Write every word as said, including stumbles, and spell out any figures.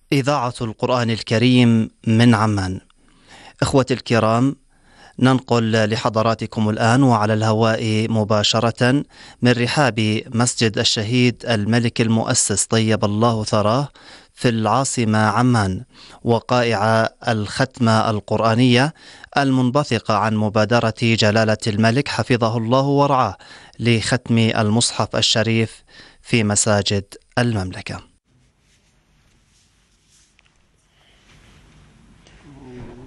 إذاعة القرآن الكريم من عمان. إخوتي الكرام، ننقل لحضراتكم الآن وعلى الهواء مباشرة من رحاب مسجد الشهيد الملك المؤسس طيب الله ثراه في العاصمة عمان، وقائع الختمة القرآنية المنبثقة عن مبادرة جلالة الملك حفظه الله ورعاه لختم المصحف الشريف في مساجد المملكة.